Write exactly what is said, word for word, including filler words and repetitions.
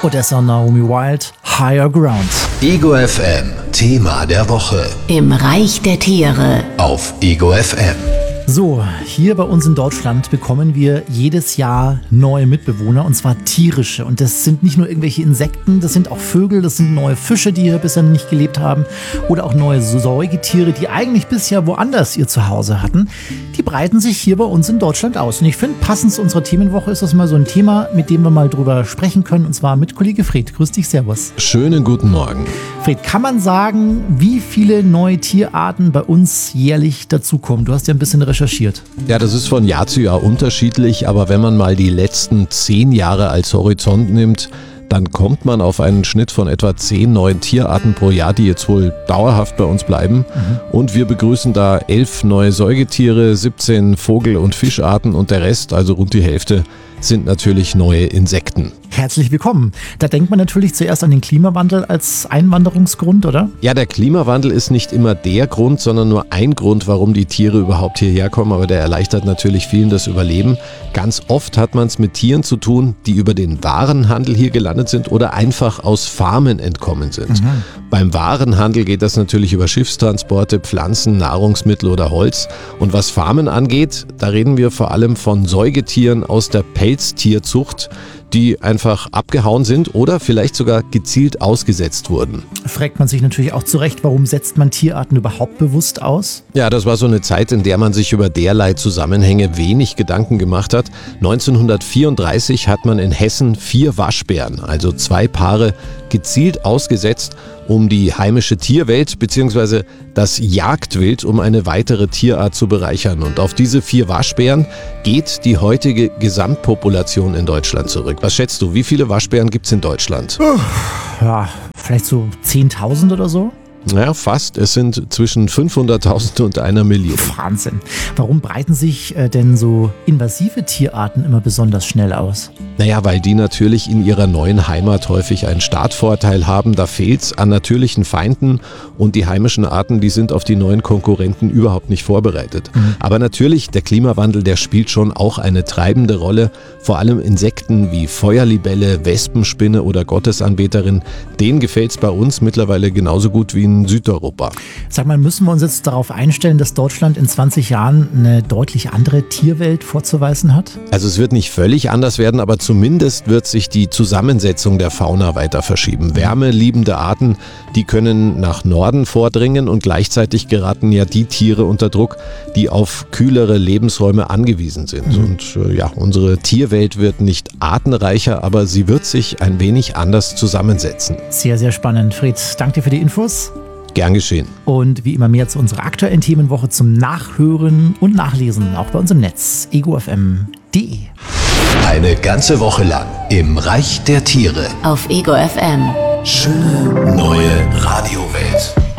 Odessa Naomi Wild, Higher Ground. Ego F M, Thema der Woche. Im Reich der Tiere. Auf Ego F M. So, hier bei uns in Deutschland bekommen wir jedes Jahr neue Mitbewohner, und zwar tierische. Und das sind nicht nur irgendwelche Insekten, das sind auch Vögel, das sind neue Fische, die hier bisher nicht gelebt haben, oder auch neue Säugetiere, die eigentlich bisher woanders ihr Zuhause hatten. Die breiten sich hier bei uns in Deutschland aus. Und ich finde, passend zu unserer Themenwoche ist das mal so ein Thema, mit dem wir mal drüber sprechen können, und zwar mit Kollege Fred. Grüß dich, servus. Schönen guten Morgen. Fred, kann man sagen, wie viele neue Tierarten bei uns jährlich dazukommen? Du hast ja ein bisschen recherchiert. Ja, das ist von Jahr zu Jahr unterschiedlich, aber wenn man mal die letzten zehn Jahre als Horizont nimmt, dann kommt man auf einen Schnitt von etwa zehn neuen Tierarten pro Jahr, die jetzt wohl dauerhaft bei uns bleiben. Mhm. Und wir begrüßen da elf neue Säugetiere, siebzehn Vogel- und Fischarten und der Rest, also rund die Hälfte, sind natürlich neue Insekten. Herzlich willkommen. Da denkt man natürlich zuerst an den Klimawandel als Einwanderungsgrund, oder? Ja, der Klimawandel ist nicht immer der Grund, sondern nur ein Grund, warum die Tiere überhaupt hierher kommen. Aber der erleichtert natürlich vielen das Überleben. Ganz oft hat man es mit Tieren zu tun, die über den Warenhandel hier gelandet sind oder einfach aus Farmen entkommen sind. Mhm. Beim Warenhandel geht das natürlich über Schiffstransporte, Pflanzen, Nahrungsmittel oder Holz. Und was Farmen angeht, da reden wir vor allem von Säugetieren aus der Pelztierzucht, die einfach abgehauen sind oder vielleicht sogar gezielt ausgesetzt wurden. Fragt man sich natürlich auch zu Recht, warum setzt man Tierarten überhaupt bewusst aus? Ja, das war so eine Zeit, in der man sich über derlei Zusammenhänge wenig Gedanken gemacht hat. neunzehnhundertvierunddreißig hat man in Hessen vier Waschbären, also zwei Paare, gezielt ausgesetzt, um die heimische Tierwelt bzw. das Jagdwild um eine weitere Tierart zu bereichern. Und auf diese vier Waschbären geht die heutige Gesamtpopulation in Deutschland zurück. Was schätzt du, wie viele Waschbären gibt es in Deutschland? Ja, vielleicht so zehntausend oder so? Naja, fast. Es sind zwischen fünfhunderttausend und einer Million. Wahnsinn. Warum breiten sich äh, denn so invasive Tierarten immer besonders schnell aus? Naja, weil die natürlich in ihrer neuen Heimat häufig einen Startvorteil haben. Da fehlt es an natürlichen Feinden und die heimischen Arten, die sind auf die neuen Konkurrenten überhaupt nicht vorbereitet. Mhm. Aber natürlich, der Klimawandel, der spielt schon auch eine treibende Rolle. Vor allem Insekten wie Feuerlibelle, Wespenspinne oder Gottesanbeterin, denen gefällt es bei uns mittlerweile genauso gut wie in Südeuropa. Sag mal, müssen wir uns jetzt darauf einstellen, dass Deutschland in zwanzig Jahren eine deutlich andere Tierwelt vorzuweisen hat? Also es wird nicht völlig anders werden, aber zumindest wird sich die Zusammensetzung der Fauna weiter verschieben. Wärmeliebende Arten, die können nach Norden vordringen und gleichzeitig geraten ja die Tiere unter Druck, die auf kühlere Lebensräume angewiesen sind. Mhm. Und äh, ja, unsere Tierwelt wird nicht artenreicher, aber sie wird sich ein wenig anders zusammensetzen. Sehr, sehr spannend. Fred, danke dir für die Infos. Gern geschehen. Und wie immer mehr zu unserer aktuellen Themenwoche zum Nachhören und Nachlesen, auch bei uns im Netz, ego f m punkt d e. Eine ganze Woche lang im Reich der Tiere. Auf Ego F M. Schöne neue Radiowelt.